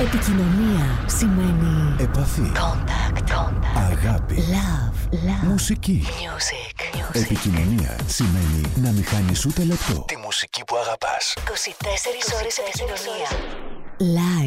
Επικοινωνία σημαίνει επαφή, contact. αγάπη, Love. μουσική. Music. Επικοινωνία σημαίνει να μην χάνεις ούτε λεπτό τη μουσική που αγαπάς. 24 ώρες επικοινωνία. Live.